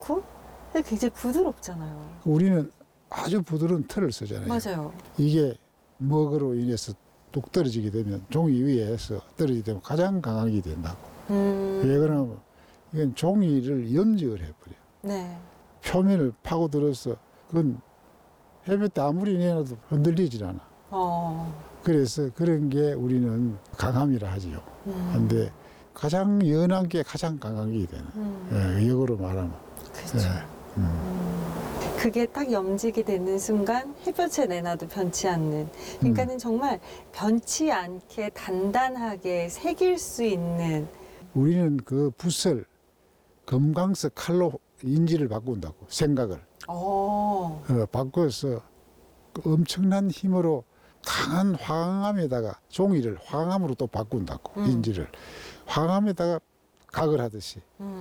않고 굉장히 부드럽잖아요. 우리는 아주 부드러운 털을 쓰잖아요. 맞아요. 이게 먹으로 인해서 뚝 떨어지게 되면 종이 위에서 떨어지게 되면 가장 강하게 된다고. 왜 그러냐면 이건 종이를 염증을 해버려. 네. 표면을 파고들어서 그건 헬멧 아무리 내놔도 흔들리질 않아. 그래서 그런 게 우리는 강함이라 하지요. 근데 가장 연한 게 가장 강하게 되는. 예, 역으로 말하면. 그렇죠. 예, 그게 딱 염직이 되는 순간 햇볕에 내놔도 변치 않는. 그러니까는 정말 변치 않게 단단하게 새길 수 있는. 우리는 그 붓을 금강석 칼로 인지를 바꾼다고 생각을 바꿔서 그 엄청난 힘으로 강한 황암에다가 종이를 황암으로 또 바꾼다고 인지를 황암에다가 각을 하듯이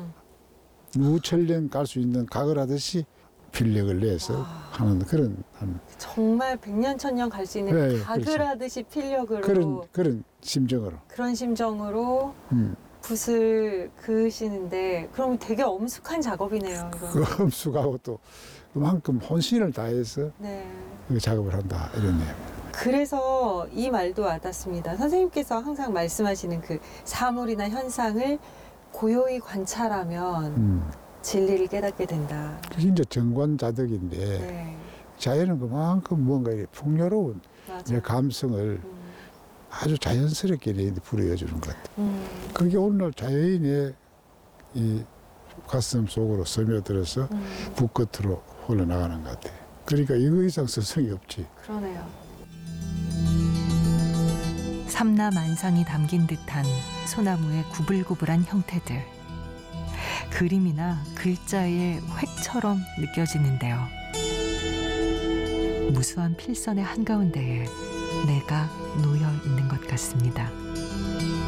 무철령 갈 수 있는 각을 하듯이 필력을 내서 하는 그런 정말 백년천년 갈 수 있는 네, 각을 그렇죠. 하듯이 필력으로 그런 심정으로 그런 심정으로 붓을 그으시는데 그러면 되게 엄숙한 작업이네요. 이거. 그 험숙하고 또 그만큼 혼신을 다해서 네. 그 작업을 한다 이런 내용. 그래서 이 말도 와닿습니다. 선생님께서 항상 말씀하시는 그 사물이나 현상을 고요히 관찰하면 진리를 깨닫게 된다. 그게 이제 정관자덕인데 네. 자연은 그만큼 뭔가 이렇게 풍요로운 내 맞아요. 감성을 아주 자연스럽게 내한테 불어여주는 것 같아요. 그게 오늘 자연의 이 가슴 속으로 스며들어서 붓 끝으로 흘러나가는 것 같아요. 그러니까 이거 이상 스승이 없지. 그러네요. 삼라만상이 담긴 듯한 소나무의 구불구불한 형태들. 그림이나 글자의 획처럼 느껴지는데요. 무수한 필선의 한가운데에 내가 놓여 있는 것 같습니다.